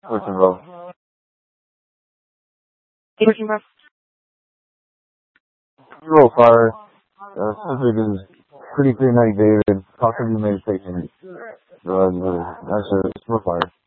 Listen, bro. Listen, bro. Real fire. Subject is pretty clear night, David. Talk to you meditation. That's real fire.